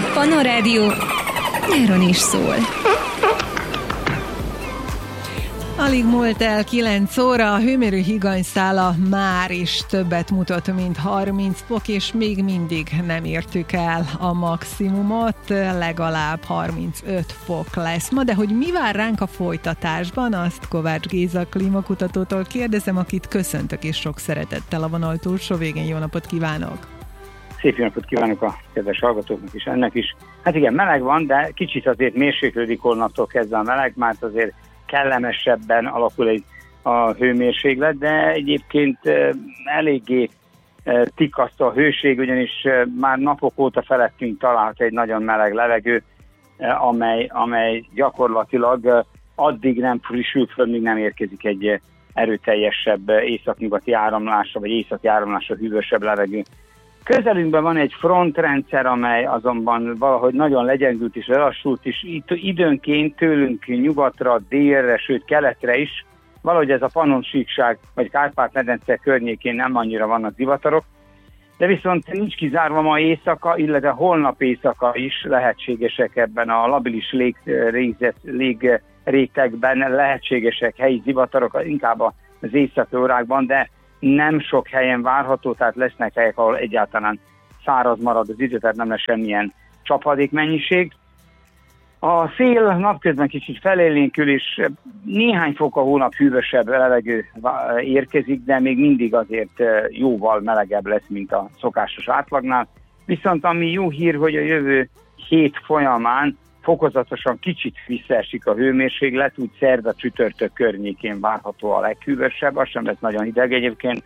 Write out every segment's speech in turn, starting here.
Panorádió nyáron is szól. Alig múlt el 9 óra, a hőmérő higanyszála már is többet mutat, mint 30 fok, és még mindig nem értük el a maximumot, legalább 35 fok lesz ma, de hogy mi vár ránk a folytatásban, azt Kovács Géza klímakutatótól kérdezem, akit köszöntök és sok szeretettel a vonal túlsó végén. Jó napot kívánok! Szép jó napot kívánok a kedves hallgatóknak is, ennek is. Hát igen, meleg van, de kicsit azért mérséklődik holnaptól kezdve a meleg, mert azért kellemesebben alakul a hőmérséklet, de egyébként eléggé tikasztó a hőség, ugyanis már napok óta felettünk található egy nagyon meleg levegő, amely gyakorlatilag addig nem frissül föl, míg nem érkezik egy erőteljesebb északnyugati áramlásra, vagy északi áramlásra hűvösebb levegő. Közelünkben van egy frontrendszer, amely azonban valahogy nagyon legyengült és lelassult, és itt időnként tőlünk nyugatra, délre, sőt keletre is, valahogy ez a Pannon-síkság vagy Kárpát-medence környékén nem annyira vannak zivatarok, de viszont nincs kizárva ma éjszaka, illetve holnap éjszaka is lehetségesek ebben a labilis légrétegben, lehetségesek helyi zivatarok, inkább az éjszaki órákban, de nem sok helyen várható, tehát lesznek helyek, ahol egyáltalán száraz marad az idő, tehát nem lesz semmilyen csapadékmennyiség. A szél napközben kicsit felélénkül, és néhány fok a hónap hűvösebb levegő érkezik, de még mindig azért jóval melegebb lesz, mint a szokásos átlagnál. Viszont ami jó hír, hogy a jövő hét folyamán fokozatosan kicsit visszaesik a hőmérséklet, úgy szerda csütörtök környékén várható a leghűvösebb, az sem lesz nagyon hideg egyébként,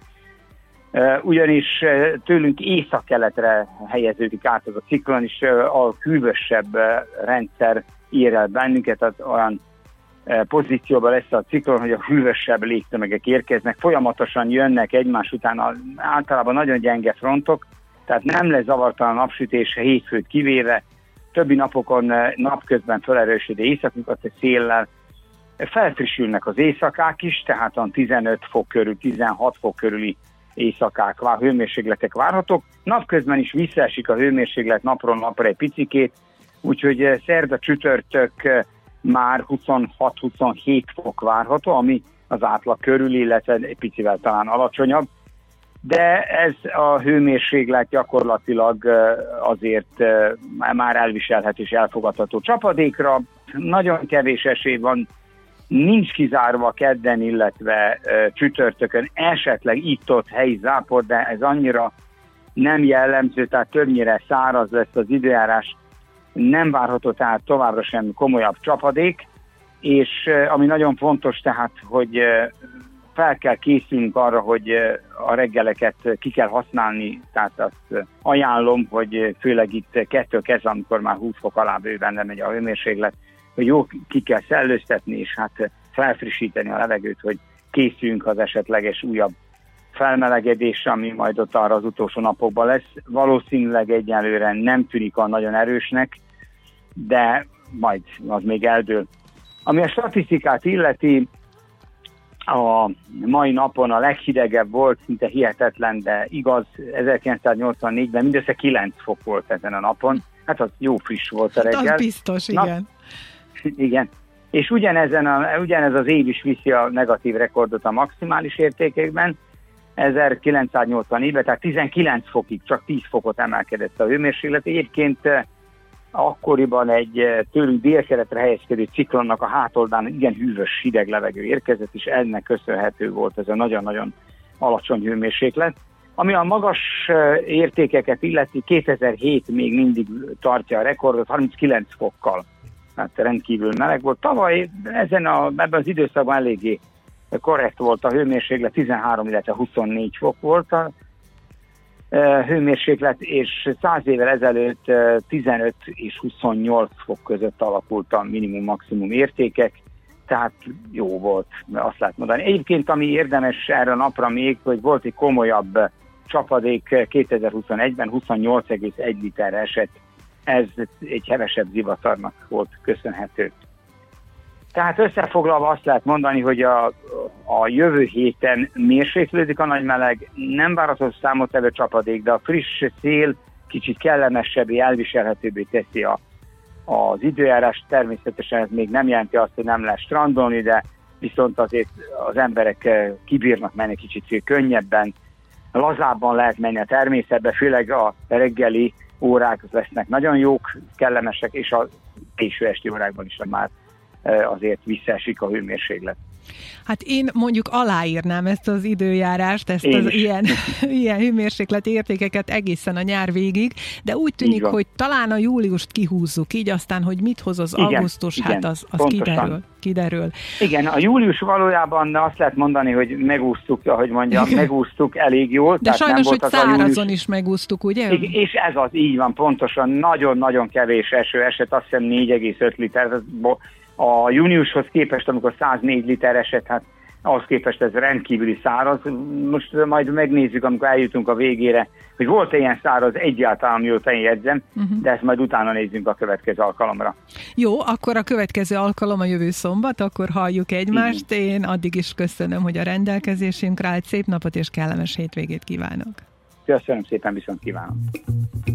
ugyanis tőlünk északkeletre helyeződik át az a ciklon, és a hűvösebb rendszer ér el bennünket, az olyan pozícióban lesz a ciklon, hogy a hűvösebb légtömegek érkeznek, folyamatosan jönnek egymás után, általában nagyon gyenge frontok, tehát nem lesz zavartalan napsütés hétfőt kivéve, többi napokon napközben felerősödő északnyugati széllel felfrissülnek az éjszakák is, tehát a 15 fok körül, 16 fok körüli éjszakák, hőmérsékletek várhatók. Napközben is visszaesik a hőmérséklet napról napra egy picikét, úgyhogy szerda csütörtök már 26-27 fok várható, ami az átlag körül, illetve egy picivel talán alacsonyabb. De ez a hőmérséklet gyakorlatilag azért már elviselhető és elfogadható csapadékra. Nagyon kevés esély van, nincs kizárva kedden, illetve csütörtökön esetleg itt-ott helyi zápor, de ez annyira nem jellemző, tehát többnyire száraz lesz az időjárás, nem várható tehát továbbra sem komolyabb csapadék, és ami nagyon fontos tehát, hogy fel kell készülnünk arra, hogy a reggeleket ki kell használni, tehát azt ajánlom, hogy főleg itt 2 kezdve, amikor már 20 fok alá bőven lemegy a hőmérséklet, hogy jó ki kell szellőztetni, és hát felfrissíteni a levegőt, hogy készüljünk az esetleges újabb felmelegedésre, ami majd ott arra az utolsó napokban lesz. Valószínűleg egyelőre nem tűnik a nagyon erősnek, de majd az még eldől. Ami a statisztikát illeti, a mai napon a leghidegebb volt, szinte hihetetlen, de igaz, 1984-ben mindössze 9 fok volt ezen a napon. Hát az jó friss volt a reggel. Az biztos, igen. Igen. És ugyanez az év is viszi a negatív rekordot a maximális értékekben. 1984-ben, tehát 19 fokig, csak 10 fokot emelkedett a hőmérséklet. Egyébként akkoriban egy tőlünk délkeletre helyezkedő ciklonnak a hátoldán igen hűvös hideg levegő érkezett, és ennek köszönhető volt ez a nagyon-nagyon alacsony hőmérséklet. Ami a magas értékeket illeti, 2007 még mindig tartja a rekordot, 39 fokkal. Hát rendkívül meleg volt. Tavaly ebben az időszakban eléggé korrekt volt a hőmérséklet, 13, illetve 24 fok volt a hőmérséklet, és 100 évvel ezelőtt 15 és 28 fok között alakult a minimum-maximum értékek, tehát jó volt, azt lehet mondani. Egyébként ami érdemes erre a napra még, hogy volt egy komolyabb csapadék 2021-ben, 28,1 literre esett, ez egy hevesebb zivatarnak volt köszönhető. Tehát összefoglalva azt lehet mondani, hogy a jövő héten mérséklődik a nagy meleg, nem várható számottevő csapadék, de a friss szél kicsit kellemesebbé, elviselhetőbbé teszi az időjárás. Természetesen ez még nem jelenti azt, hogy nem lesz strandolni, de viszont azért az emberek kibírnak menni kicsit könnyebben, lazábban lehet menni a természetbe, főleg a reggeli órák lesznek nagyon jók, kellemesek, és a késő esti órákban is már azért visszaesik a hőmérséklet. Hát én mondjuk aláírnám ezt az időjárást, ezt az ilyen hőmérséklet értékeket egészen a nyár végig, de úgy tűnik, hogy talán a júliust kihúzzuk, így aztán, hogy mit hoz az augusztus, hát az kiderül. Igen, a július valójában azt lehet mondani, hogy megúsztuk, ahogy mondjam, megúsztuk elég jól. De sajnos, hogy szárazon is megúsztuk, ugye? És ez az, így van, pontosan, nagyon-nagyon kevés eső esett, azt hiszem 4,5 liter, a júniushoz képest, amikor 104 liter esett, hát ahhoz képest ez rendkívüli száraz. Most majd megnézzük, amikor eljutunk a végére, hogy volt ilyen száraz egyáltalán, mióta én jegyzem, de ezt majd utána nézzünk a következő alkalomra. Jó, akkor a következő alkalom a jövő szombat, akkor halljuk egymást. Én addig is köszönöm, hogy a rendelkezésünkre állt. Szép napot és kellemes hétvégét kívánok. Köszönöm szépen, viszont kívánok.